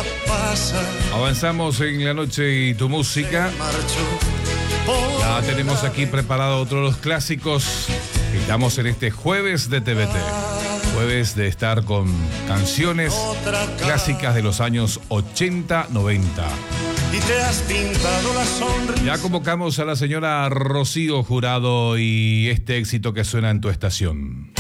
vida pasa. Avanzamos en la noche y tu música. Ya tenemos aquí preparado otro de los clásicos. Estamos en este jueves de TVT. Jueves de estar con canciones clásicas de los años 80, 90. Y te has pintado la sonrisa. Ya convocamos a la señora Rocío Jurado y este éxito que suena en tu estación.